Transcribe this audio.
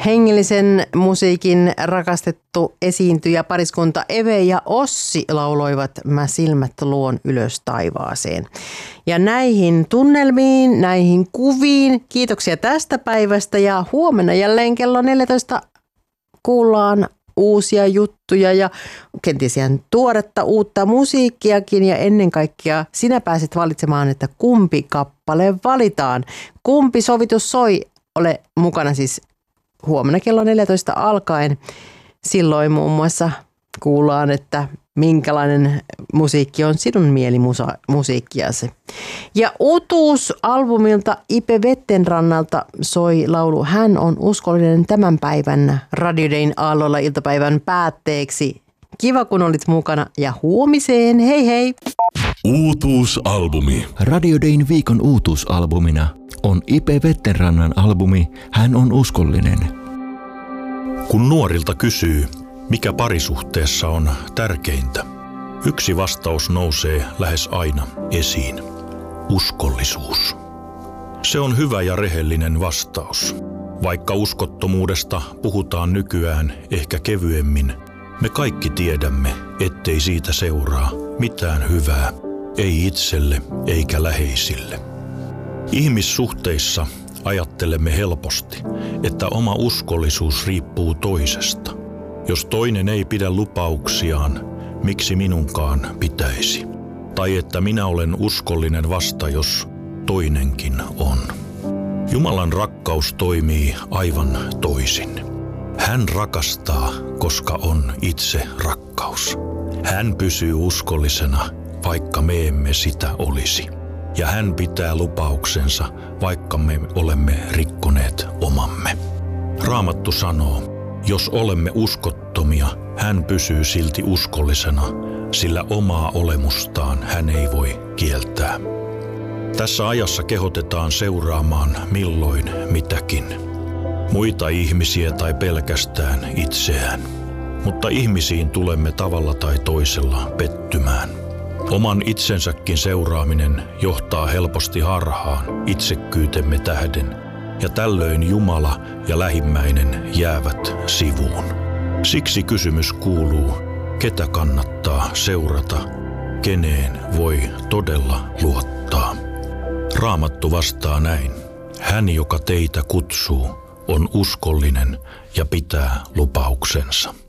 Hengellisen musiikin rakastettu esiintyjä pariskunta Eve ja Ossi lauloivat Mä silmät luon ylös taivaaseen. Ja näihin tunnelmiin, näihin kuviin, kiitoksia tästä päivästä ja huomenna jälleen kello 14 kuullaan uusia juttuja ja kenties ihan tuoretta uutta musiikkiakin ja ennen kaikkea sinä pääset valitsemaan, että kumpi kappale valitaan. Kumpi sovitus soi, ole mukana siis huomenna kello 14 alkaen. Silloin muun muassa kuullaan, että minkälainen musiikki on sinun mielimusiikkiasi. Ja uutuusalbumilta Ipe Vettenrannalta soi laulu Hän on uskollinen tämän päivän Radio Dayn aallolla iltapäivän päätteeksi. Kiva kun olit mukana ja huomiseen. Hei hei! Uutuusalbumi. Radio Dayn viikon uutuusalbumina on Ipe Vettenrannan albumi Hän on uskollinen. Kun nuorilta kysyy, mikä parisuhteessa on tärkeintä, yksi vastaus nousee lähes aina esiin. Uskollisuus. Se on hyvä ja rehellinen vastaus. Vaikka uskottomuudesta puhutaan nykyään ehkä kevyemmin, me kaikki tiedämme, ettei siitä seuraa mitään hyvää, ei itselle eikä läheisille. Ihmissuhteissa ajattelemme helposti, että oma uskollisuus riippuu toisesta. Jos toinen ei pidä lupauksiaan, miksi minunkaan pitäisi? Tai että minä olen uskollinen vasta, jos toinenkin on. Jumalan rakkaus toimii aivan toisin. Hän rakastaa, koska on itse rakkaus. Hän pysyy uskollisena, vaikka me emme sitä olisi. Ja hän pitää lupauksensa, vaikka me olemme rikkoneet omamme. Raamattu sanoo, jos olemme uskottomia, hän pysyy silti uskollisena, sillä omaa olemustaan hän ei voi kieltää. Tässä ajassa kehotetaan seuraamaan milloin mitäkin. Muita ihmisiä tai pelkästään itseään. Mutta ihmisiin tulemme tavalla tai toisella pettymään. Oman itsensäkin seuraaminen johtaa helposti harhaan itsekkyytemme tähden, ja tällöin Jumala ja lähimmäinen jäävät sivuun. Siksi kysymys kuuluu, ketä kannattaa seurata, keneen voi todella luottaa. Raamattu vastaa näin. Hän, joka teitä kutsuu, on uskollinen ja pitää lupauksensa.